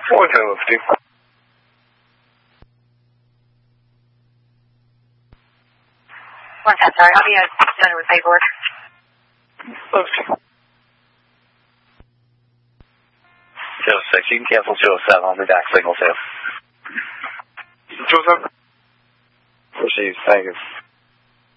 10 lifty. 110, sorry. I'll be done with paperwork. Lifty. 06, you can cancel 207. I'll be back signal 2. 207. Proceed, thank you.